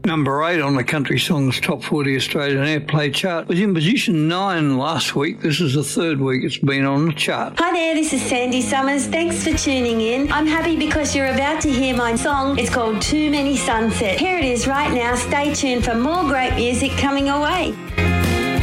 Number 8 on the Country Songs Top 40 Australian Airplay chart was in position 9 last week. This is the third week it's been on the chart. Hi there, this is Sandy Summers. Thanks for tuning in. I'm happy because you're about to hear my song. It's called Too Many Sunsets. Here it is right now. Stay tuned for more great music coming your way.